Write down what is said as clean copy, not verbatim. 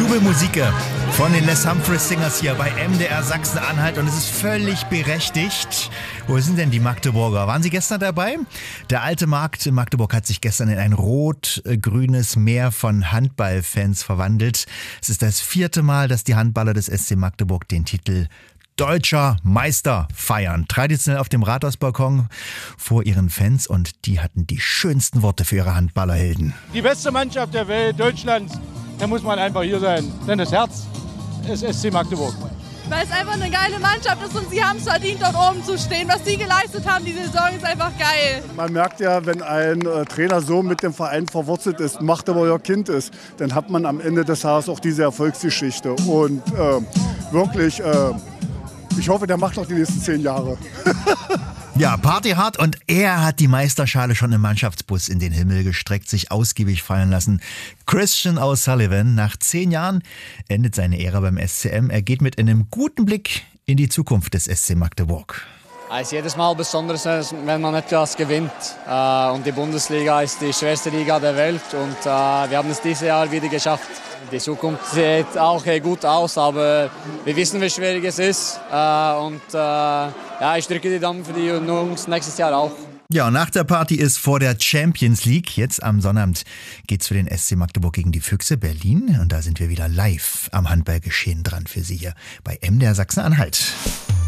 Jubelmusik von den Les Humphreys Singers hier bei MDR Sachsen-Anhalt und es ist völlig berechtigt. Wo sind denn die Magdeburger? Waren Sie gestern dabei? Der alte Markt in Magdeburg hat sich gestern in ein rot-grünes Meer von Handballfans verwandelt. Es ist das 4. Mal, dass die Handballer des SC Magdeburg den Titel Deutscher Meister feiern. Traditionell auf dem Rathausbalkon vor ihren Fans und die hatten die schönsten Worte für ihre Handballerhelden. Die beste Mannschaft der Welt, Deutschlands, da muss man einfach hier sein. Denn das Herz ist SC Magdeburg. Weil es einfach eine geile Mannschaft ist und sie haben es verdient, dort oben zu stehen. Was sie geleistet haben, die Saison ist einfach geil. Man merkt ja, wenn ein Trainer so mit dem Verein verwurzelt ist, Magdeburger Kind ist, dann hat man am Ende des Tages auch diese Erfolgsgeschichte. Und wirklich, ich hoffe, der macht noch die nächsten 10 Jahre. Ja, Party hart und er hat die Meisterschale schon im Mannschaftsbus in den Himmel gestreckt, sich ausgiebig feiern lassen. Christian O'Sullivan, nach 10 Jahren endet seine Ära beim SCM. Er geht mit einem guten Blick in die Zukunft des SC Magdeburg. Es ist jedes Mal besonders, wenn man etwas gewinnt. Und die Bundesliga ist die schwerste Liga der Welt und wir haben es dieses Jahr wieder geschafft. Die Zukunft sieht auch gut aus, aber wir wissen, wie schwierig es ist. Ich drücke die Daumen für die Jungs nächstes Jahr auch. Ja, und nach der Party ist vor der Champions League. Jetzt am Sonnabend geht's für den SC Magdeburg gegen die Füchse Berlin. Und da sind wir wieder live am Handballgeschehen dran für Sie hier bei MDR Sachsen-Anhalt.